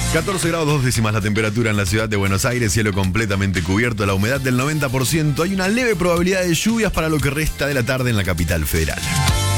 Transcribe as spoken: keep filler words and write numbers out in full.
catorce grados dos décimas la temperatura en la ciudad de Buenos Aires, cielo completamente cubierto, la humedad del noventa por ciento. Hay una leve probabilidad de lluvias para lo que resta de la tarde en la capital federal.